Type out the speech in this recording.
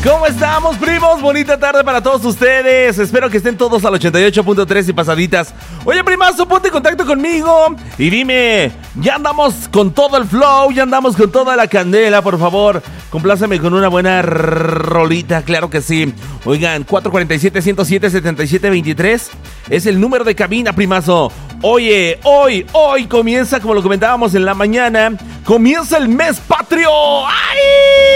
¿Cómo estamos, primos? Bonita tarde para todos ustedes. Espero que estén todos al 88.3 y pasaditas. Oye, primazo, ponte en contacto conmigo y dime, ya andamos con todo el flow, ya andamos con toda la candela, por favor. Compláceme con una buena rolita, claro que sí. Oigan, 447-107-7723 es el número de cabina, primazo. Oye, hoy comienza, como lo comentábamos en la mañana, comienza el mes patrio. ¡Ay!